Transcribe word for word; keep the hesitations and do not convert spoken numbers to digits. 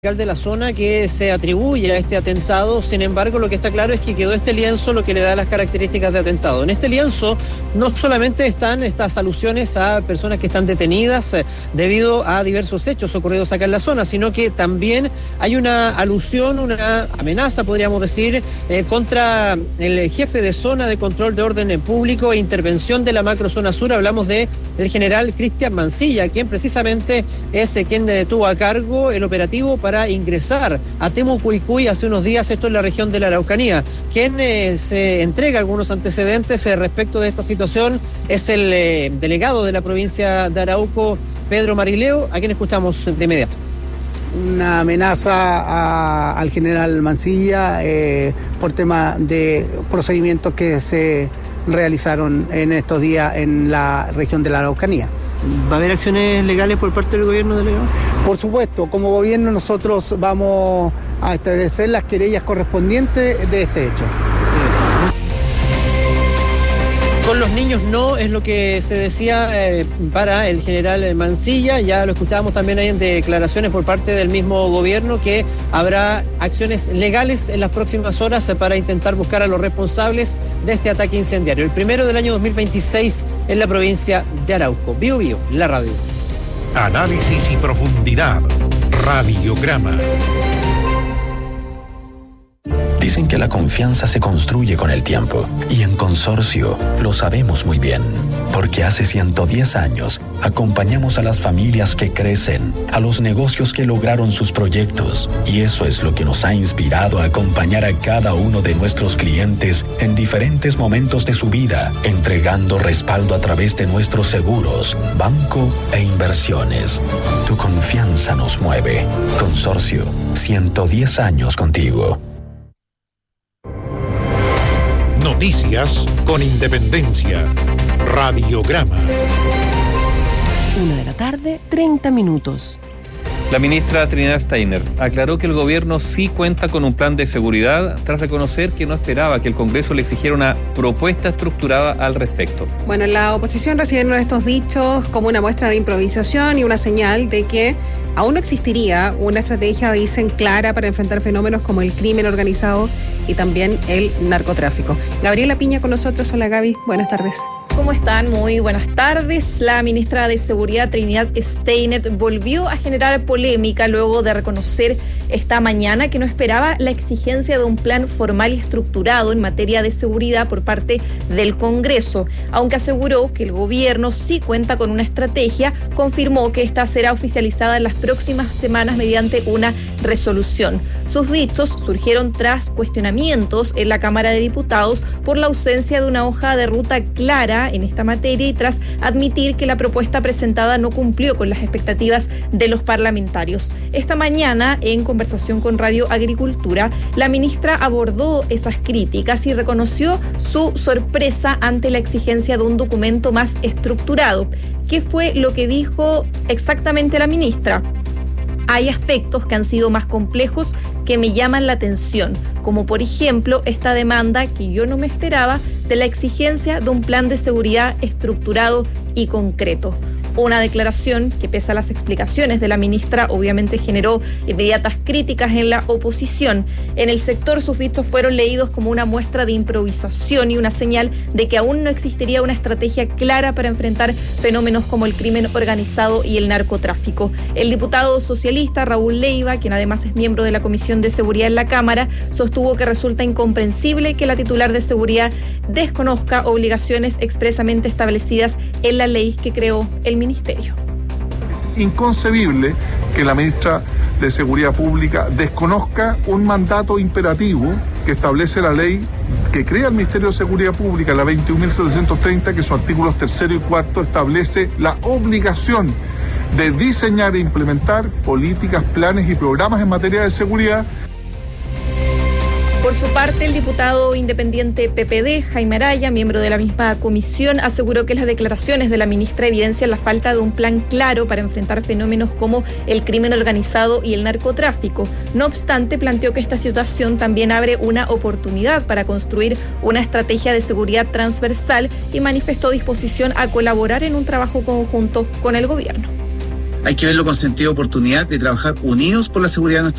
de la zona que se atribuye a este atentado. Sin embargo, lo que está claro es que quedó este lienzo, lo que le da las características de atentado. En este lienzo no solamente están estas alusiones a personas que están detenidas eh, debido a diversos hechos ocurridos acá en la zona, sino que también hay una alusión, una amenaza, podríamos decir, eh, contra el jefe de zona de control de orden público e intervención de la macrozona sur. Hablamos de el general Cristian Mancilla, quien precisamente es eh, quien eh, tuvo a cargo el operativo para para ingresar a Temucuicui hace unos días, esto en la región de la Araucanía. Quien eh, se entrega algunos antecedentes eh, respecto de esta situación es el eh, delegado de la provincia de Arauco, Pedro Marileo, a quien escuchamos de inmediato. Una amenaza a, al general Mancilla eh, por tema de procedimientos que se realizaron en estos días en la región de la Araucanía. ¿Va a haber acciones legales por parte del gobierno, delegado? Por supuesto, como gobierno nosotros vamos a establecer las querellas correspondientes de este hecho. Con los niños no, es lo que se decía eh, para el general Mancilla. Ya lo escuchábamos también ahí en declaraciones por parte del mismo gobierno, que habrá acciones legales en las próximas horas eh, para intentar buscar a los responsables de este ataque incendiario. El primero del año dos mil veintiséis en la provincia de Arauco. Bio Bio, la radio. Análisis y profundidad. Radiograma. Dicen que la confianza se construye con el tiempo, y en Consorcio lo sabemos muy bien, porque hace ciento diez años acompañamos a las familias que crecen, a los negocios que lograron sus proyectos, y eso es lo que nos ha inspirado a acompañar a cada uno de nuestros clientes en diferentes momentos de su vida, entregando respaldo a través de nuestros seguros, banco e inversiones. Tu confianza nos mueve. Consorcio, ciento diez años contigo. Noticias con independencia. Radiograma. Una de la tarde, treinta minutos. La ministra Trinidad Steiner aclaró que el gobierno sí cuenta con un plan de seguridad tras reconocer que no esperaba que el Congreso le exigiera una propuesta estructurada al respecto. Bueno, la oposición recibieron estos dichos como una muestra de improvisación y una señal de que aún no existiría una estrategia, dicen, clara para enfrentar fenómenos como el crimen organizado y también el narcotráfico. Gabriela Piña con nosotros. Hola, Gaby. Buenas tardes. ¿Cómo están? Muy buenas tardes. La ministra de Seguridad, Trinidad Steiner, volvió a generar polémica luego de reconocer esta mañana que no esperaba la exigencia de un plan formal y estructurado en materia de seguridad por parte del Congreso. Aunque aseguró que el gobierno sí cuenta con una estrategia, confirmó que esta será oficializada en las próximas semanas mediante una resolución. Sus dichos surgieron tras cuestionamientos en la Cámara de Diputados por la ausencia de una hoja de ruta clara en esta materia y tras admitir que la propuesta presentada no cumplió con las expectativas de los parlamentarios. Esta mañana, en conversación con Radio Agricultura, la ministra abordó esas críticas y reconoció su sorpresa ante la exigencia de un documento más estructurado. ¿Qué fue lo que dijo exactamente la ministra? Hay aspectos que han sido más complejos que me llaman la atención, como por ejemplo esta demanda que yo no me esperaba de la exigencia de un plan de seguridad estructurado y concreto. Una declaración que, pese a las explicaciones de la ministra, obviamente generó inmediatas críticas en la oposición. En el sector, sus dichos fueron leídos como una muestra de improvisación y una señal de que aún no existiría una estrategia clara para enfrentar fenómenos como el crimen organizado y el narcotráfico. El diputado socialista Raúl Leiva, quien además es miembro de la Comisión de Seguridad en la Cámara, sostuvo que resulta incomprensible que la titular de Seguridad desconozca obligaciones expresamente establecidas en la ley que creó el ministerio. Es inconcebible que la ministra de Seguridad Pública desconozca un mandato imperativo que establece la ley que crea el Ministerio de Seguridad Pública, la veintiún mil setecientos treinta, que sus artículos tercero y cuarto establece la obligación de diseñar e implementar políticas, planes y programas en materia de seguridad. Por su parte, el diputado independiente P P D, Jaime Araya, miembro de la misma comisión, aseguró que las declaraciones de la ministra evidencian la falta de un plan claro para enfrentar fenómenos como el crimen organizado y el narcotráfico. No obstante, planteó que esta situación también abre una oportunidad para construir una estrategia de seguridad transversal y manifestó disposición a colaborar en un trabajo conjunto con el gobierno. hay que verlo con sentido de oportunidad de trabajar unidos por la seguridad de nuestro